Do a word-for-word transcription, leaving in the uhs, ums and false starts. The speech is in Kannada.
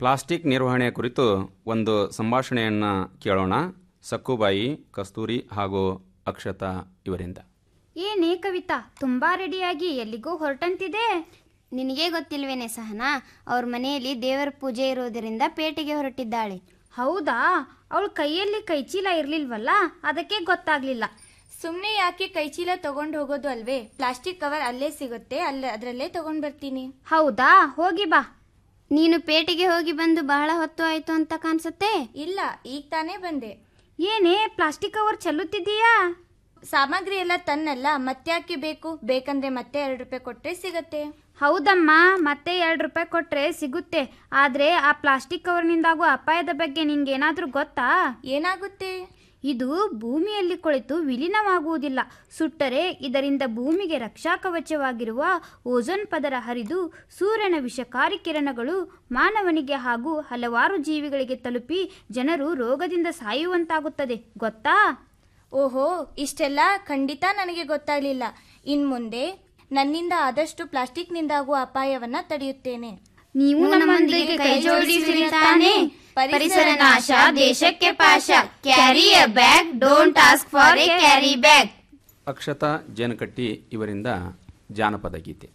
ಪ್ಲಾಸ್ಟಿಕ್ ನಿರ್ವಹಣೆ ಕುರಿತು ಒಂದು ಸಂಭಾಷಣೆಯನ್ನು ಕೇಳೋಣ. ಸಕ್ಕುಬಾಯಿ, ಕಸ್ತೂರಿ ಹಾಗೂ ಅಕ್ಷತಾ ಇವರಿಂದ. ಏನೇ ಕವಿತಾ, ತುಂಬಾ ರೆಡಿಯಾಗಿ ಎಲ್ಲಿಗೂ ಹೊರಟಂತಿದೆ? ನಿನಗೆ ಗೊತ್ತಿಲ್ವೇನೆ ಸಹನಾ, ಅವ್ರ ಮನೆಯಲ್ಲಿ ದೇವರ ಪೂಜೆ ಇರೋದರಿಂದ ಪೇಟೆಗೆ ಹೊರಟಿದ್ದಾಳೆ. ಹೌದಾ? ಅವಳ ಕೈಯಲ್ಲಿ ಕೈಚೀಲ ಇರ್ಲಿಲ್ವಲ್ಲ, ಅದಕ್ಕೆ ಗೊತ್ತಾಗ್ಲಿಲ್ಲ. ಸುಮ್ಮನೆ ಯಾಕೆ ಕೈಚೀಲ ತಗೊಂಡು ಹೋಗೋದು ಅಲ್ವೇ? ಪ್ಲಾಸ್ಟಿಕ್ ಕವರ್ ಅಲ್ಲೇ ಸಿಗುತ್ತೆ, ಅಲ್ಲೇ ಅದರಲ್ಲೇ ತಗೊಂಡ್ ಬರ್ತೀನಿ. ಹೌದಾ? ಹೋಗಿ ಬಾ. ನೀನು ಪೇಟೆಗೆ ಹೋಗಿ ಬಂದು ಬಹಳ ಹೊತ್ತು ಆಯ್ತು ಅಂತ ಕಾಣಿಸುತ್ತೆ. ಇಲ್ಲ, ಈಗ ತಾನೇ ಬಂದೆ. ಏನೇ ಪ್ಲಾಸ್ಟಿಕ್ ಕವರ್ ಚೆಲ್ಲುತ್ತಿದ್ದೀಯಾ? ಸಾಮಗ್ರಿ ಎಲ್ಲ ತನ್ನಲ್ಲ, ಮತ್ತ್ಯಾಕೆ ಬೇಕು? ಬೇಕಂದ್ರೆ ಮತ್ತೆ ಎರಡು ರೂಪಾಯಿ ಕೊಟ್ರೆ ಸಿಗತ್ತೆ. ಹೌದಮ್ಮ, ಮತ್ತೆ ಎರಡು ರೂಪಾಯಿ ಕೊಟ್ರೆ ಸಿಗುತ್ತೆ. ಆದ್ರೆ ಆ ಪ್ಲಾಸ್ಟಿಕ್ ಕವರ್ನಿಂದಾಗುವ ಅಪಾಯದ ಬಗ್ಗೆ ನಿಂಗೇನಾದ್ರೂ ಗೊತ್ತಾ? ಏನಾಗುತ್ತೆ? ಇದು ಭೂಮಿಯಲ್ಲಿ ಕೊಳೆತು ವಿಲೀನವಾಗುವುದಿಲ್ಲ. ಸುಟ್ಟರೆ ಇದರಿಂದ ಭೂಮಿಗೆ ರಕ್ಷಾ ಕವಚವಾಗಿರುವ ಓಝೋನ್ ಪದರ ಹರಿದು ಸೂರ್ಯನ ವಿಷಕಾರಿ ಕಿರಣಗಳು ಮಾನವನಿಗೆ ಹಾಗೂ ಹಲವಾರು ಜೀವಿಗಳಿಗೆ ತಲುಪಿ ಜನರು ರೋಗದಿಂದ ಸಾಯುವಂತಾಗುತ್ತದೆ. ಗೊತ್ತಾ? ಓಹೋ, ಇಷ್ಟೆಲ್ಲ ಖಂಡಿತ ನನಗೆ ಗೊತ್ತಾಗ್ಲಿಲ್ಲ. ಇನ್ ಮುಂದೆ ನನ್ನಿಂದ ಆದಷ್ಟು ಪ್ಲಾಸ್ಟಿಕ್ನಿಂದಾಗುವ ಅಪಾಯವನ್ನ ತಡೆಯುತ್ತೇನೆ. ನೀವು ನಮ್ಮೊಂದಿಗೆ ಕೈ ಜೋಡಿಸಿರಿ ತಾನೆ? ಪರಿಸರ ನಾಶ ದೇಶಕ್ಕೆ ಪಾಶ. Carry A bag, don't ask for A carry bag. Akshata ಜೇನಕಟ್ಟಿ ಇವರಿಂದ ಜಾನಪದ ಗೀತೆ.